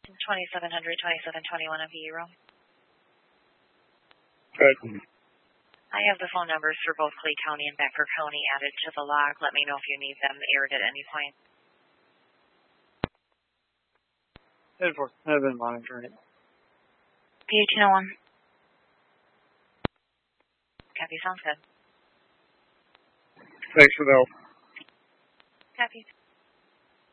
2700, 2721 of Hero. Good. I have the phone numbers for both Clay County and Becker County added to the log. Let me know if you need them aired at any point. I've been monitoring it. PH101. Copy, sounds good. Thanks for the help. Copy.